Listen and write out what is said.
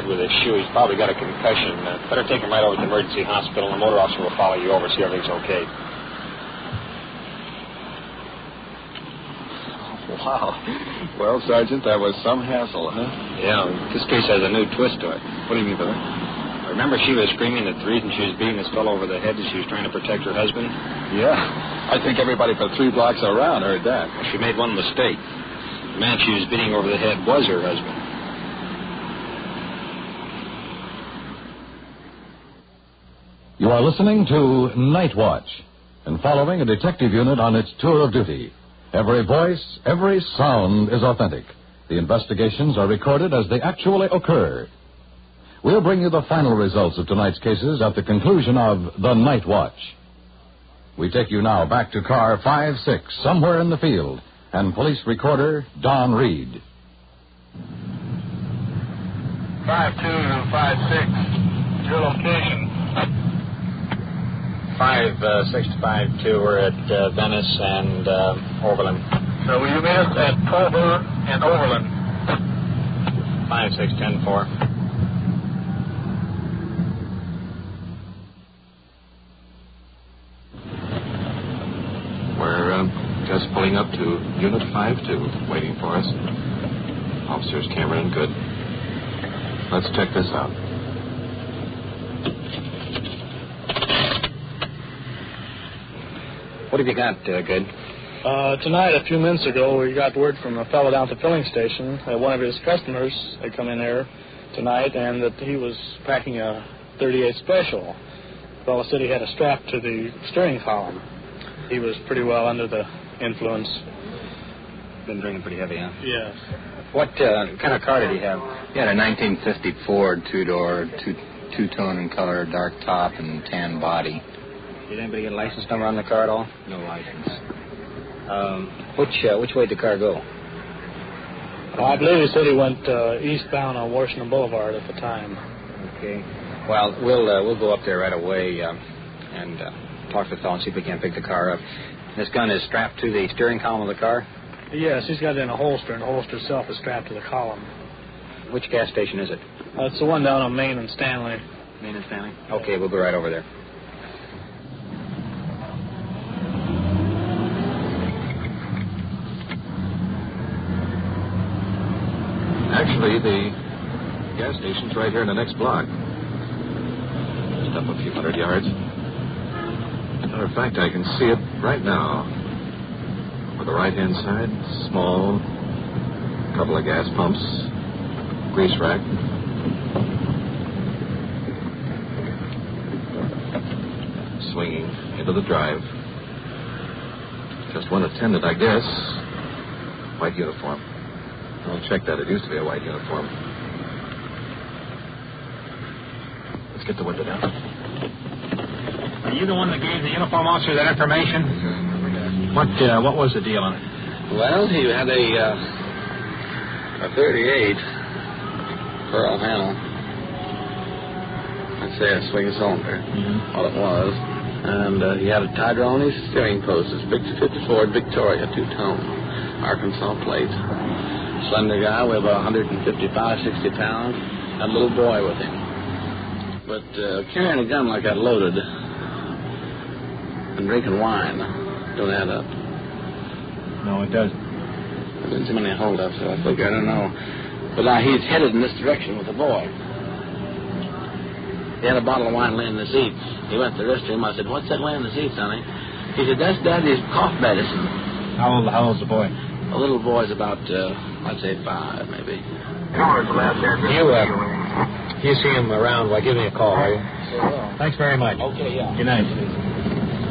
head with his shoe. He's probably got a concussion. Better take him right over to the emergency hospital, and the motor officer will follow you over, see everything's okay. Wow. Well, Sergeant, that was some hassle, huh? Yeah, this case has a new twist to it. What do you mean by that? Remember she was screaming that the reason she was beating this fellow over the head is she was trying to protect her husband? Yeah. I think everybody for 3 blocks around heard that. Well, she made one mistake. The man she was beating over the head was her husband. You are listening to Night Watch and following a detective unit on its tour of duty. Every voice, every sound is authentic. The investigations are recorded as they actually occur. We'll bring you the final results of tonight's cases at the conclusion of The Night Watch. We take you now back to car 5-6, somewhere in the field, and police recorder Don Reed. 5256, your location. 5652, we're at Venice and Overland. So will you meet us at Culver and Overland? 56104. We're just pulling up to Unit 5-2, waiting for us. Officers Cameron and Good. Let's check this out. What have you got, Good? Tonight, a few minutes ago, we got word from a fellow down at the filling station that one of his customers had come in there tonight and that he was packing a 38 Special. The fellow said he had a strap to the steering column. He was pretty well under the influence. Been drinking pretty heavy, huh? Yes. What kind of car did he have? He had a 1950 Ford two-door, two-tone in color, dark top and tan body. Did anybody get a license number on the car at all? No license. Which way did the car go? I believe he said he went eastbound on Washington Boulevard at the time. Okay. Well, we'll go up there right away and talk to the fellow and see if we can't pick the car up. This gun is strapped to the steering column of the car? Yes, he's got it in a holster, and the holster itself is strapped to the column. Which gas station is it? It's the one down on Main and Stanley. Main and Stanley? Okay, we'll go right over there. Actually, the gas station's right here in the next block. Just up a few hundred yards. Matter of fact, I can see it right now. On the right-hand side, small, couple of gas pumps, grease rack. Swinging into the drive. Just one attendant, I guess. White uniform. I'll check that. It used to be a white uniform. Let's get the window down. Are you the one that gave the uniform officer that information? What was the deal on it? Well, he had a 38 pearl handle. I'd say a swing cylinder. Mm-hmm. All it was. And he had a tighter on his steering post. It's big 50 Ford Victoria, two-tone, Arkansas plate. Slender guy, weighed about 155, 60 pounds. Had a little boy with him. But carrying a gun like that loaded and drinking wine don't add up. No, it doesn't. There's been too many holdups, so I figure, I don't know. But now he's headed in this direction with the boy. He had a bottle of wine laying in the seat. He went to the restroom. I said, "What's that laying in the seat, Sonny?" He said, "That's Daddy's cough medicine." How old's the boy? The little boy's about, I'd say 5, maybe. You see him around, well, give me a call, will you? Sure. Thanks very much. Okay, yeah. Good night.